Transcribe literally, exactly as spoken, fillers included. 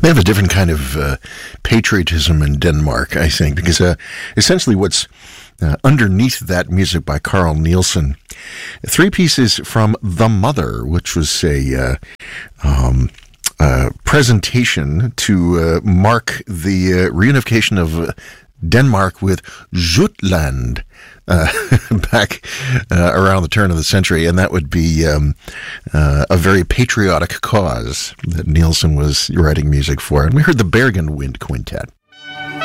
They have a different kind of uh, patriotism in Denmark, I think, because uh, essentially what's uh, underneath that music by Carl Nielsen, three pieces from The Mother, which was a uh, um, uh, presentation to uh, mark the uh, reunification of uh, Denmark with Jutland uh, back uh, around the turn of the century, and that would be um, uh, a very patriotic cause that Nielsen was writing music for. And we heard the Bergen Wind Quintet.